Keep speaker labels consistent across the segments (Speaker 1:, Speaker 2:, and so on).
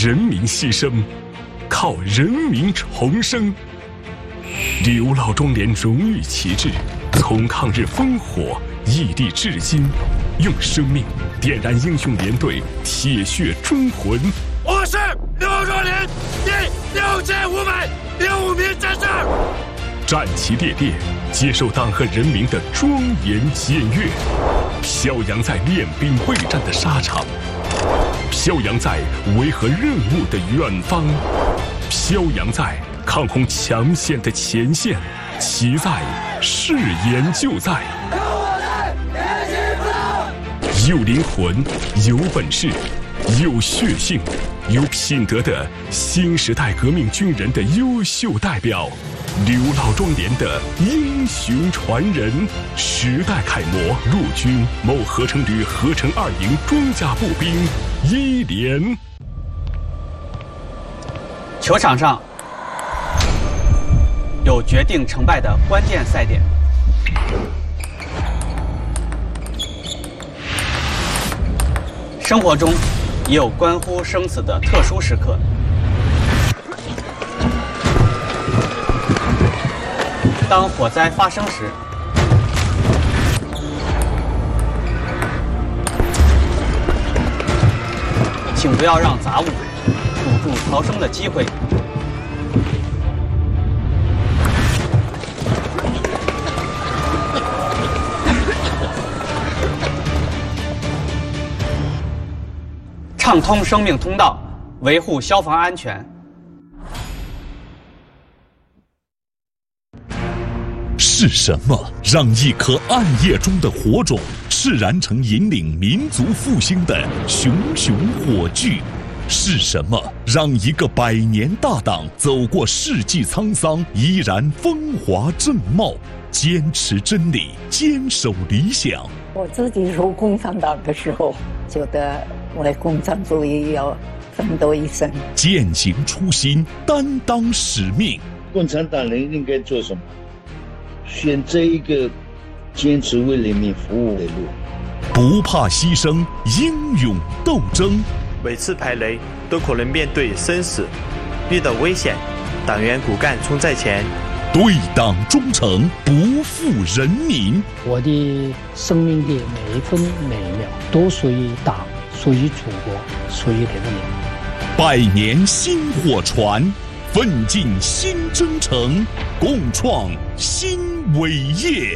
Speaker 1: 人民牺牲，靠人民重生。刘老庄连荣誉旗帜从抗日烽火屹立至今，用生命点燃英雄连队铁血忠魂。
Speaker 2: 我是刘壮连第6506名战士，
Speaker 1: 战旗猎猎，接受党和人民的庄严检阅，飘扬在练兵备战的沙场，飘扬在维和任务的远方，飘扬在抗洪抢险的前线，其在誓言就在。有灵魂，有本事，有血性，有品德的新时代革命军人的优秀代表，刘老庄连的英雄传人，时代楷模，陆军某合成旅合成2营装甲步兵1连。
Speaker 3: 球场上有决定成败的关键赛点，生活中也有关乎生死的特殊时刻。当火灾发生时，请不要让杂物堵住逃生的机会。畅通生命通道，维护消防安全。
Speaker 4: 是什么让一颗暗夜中的火种释燃成引领民族复兴的熊熊火炬？是什么让一个100年大党走过世纪沧桑，依然风华正茂，坚持真理，坚守理想？
Speaker 5: 我自己入共产党的时候，觉得为共产主义要奋斗一生，
Speaker 4: 践行初心，担当使命。
Speaker 6: 共产党人应该做什么？选择一个坚持为人民服务的路，
Speaker 4: 不怕牺牲，英勇斗争。
Speaker 7: 每次排雷都可能面对生死，遇到危险，党员骨干冲在前，
Speaker 4: 对党忠诚，不负人民。
Speaker 8: 我的生命的每一分每一秒都属于党，属于祖国，属于人民。
Speaker 4: 100年新火传，奋进新征程，共创新伟业。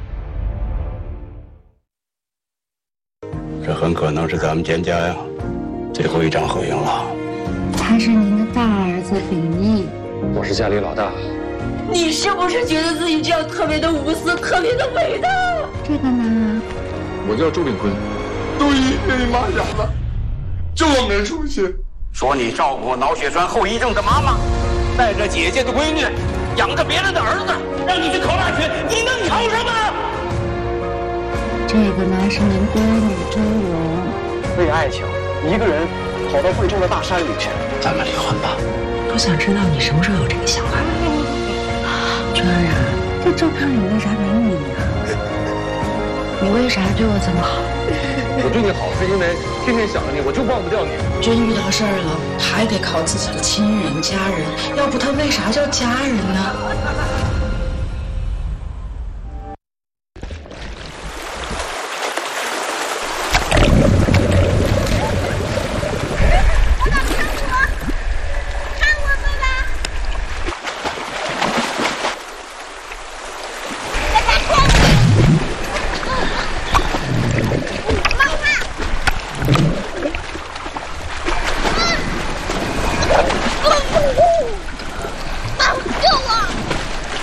Speaker 9: 这很可能是咱们蒹葭呀最后一场合影了。
Speaker 10: 他是您的大儿子李毅，
Speaker 11: 我是家里老大。
Speaker 10: 你是不是觉得自己这样特别的无私，特别的伟大？这个呢？
Speaker 11: 我叫周炳坤。
Speaker 2: 都因为你妈养的，这么没出息。
Speaker 9: 说你照顾脑血栓后遗症的妈妈，带着姐姐的闺女，养着别人的儿子，让你去考大学，你能考什么？
Speaker 10: 这个呢是您闺女周蓉。
Speaker 11: 为爱情，一个人跑到贵州的大山里去。
Speaker 9: 咱们离婚吧。
Speaker 12: 我想知道你什么时候有这个想法。娟儿啊，
Speaker 10: 这照片里为啥没你呀？
Speaker 12: 你为啥对我这么好？
Speaker 11: 我对你好是因为天天想着你，我就忘不掉你。
Speaker 12: 真遇到事儿了，还得靠自己的亲人家人，要不他为啥叫家人呢？